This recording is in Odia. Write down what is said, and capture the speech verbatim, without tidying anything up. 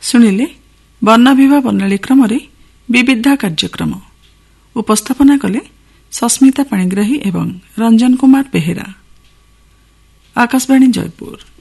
ଶୁଣିଲେ ବର୍ଣ୍ଣବିଭା ବର୍ଣ୍ଣାଳୀ କ୍ରମରେ ବିବିଧା କାର୍ଯ୍ୟକ୍ରମ ଉପସ୍ଥାପନା କଲେ ସସ୍ମିତା ପାଣିଗ୍ରାହୀ ଏବଂ ରଞ୍ଜନ କୁମାର ବେହେରା। ଆକାଶବାଣୀ ଜୟପୁର।